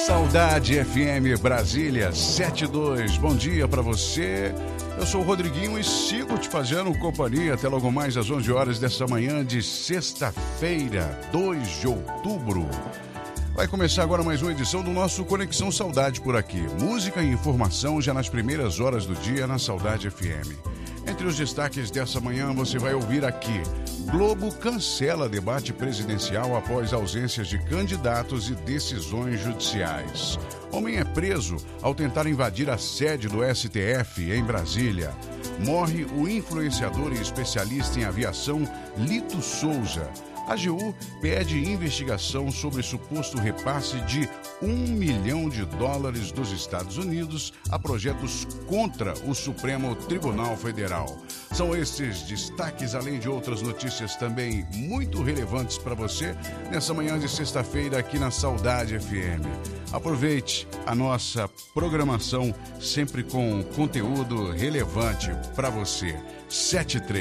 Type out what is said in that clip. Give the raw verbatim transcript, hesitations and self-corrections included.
Saudade F M Brasília setenta e dois. Bom dia para você. Eu sou o Rodriguinho e sigo te fazendo companhia até logo mais às onze horas dessa manhã de sexta-feira, dois de outubro. Vai começar agora mais uma edição do nosso Conexão Saudade por aqui. Música e informação já nas primeiras horas do dia na Saudade F M. Entre os destaques dessa manhã você vai ouvir aqui: Globo cancela debate presidencial após ausências de candidatos e decisões judiciais. Homem é preso ao tentar invadir a sede do S T F em Brasília. Morre o influenciador e especialista em aviação Lito Souza. A A G U pede investigação sobre suposto repasse de um milhão de dólares dos Estados Unidos a projetos contra o Supremo Tribunal Federal. São esses destaques, além de outras notícias também muito relevantes para você, nessa manhã de sexta-feira aqui na Saudade F M. Aproveite a nossa programação sempre com conteúdo relevante para você. sete três